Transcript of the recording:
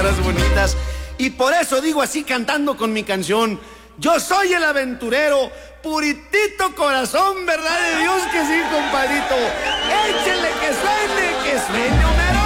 caras bonitas. Y por eso digo así cantando con mi canción: yo soy el aventurero, puritito corazón, verdad de Dios que sí, compadrito. Échele que suene, Homero.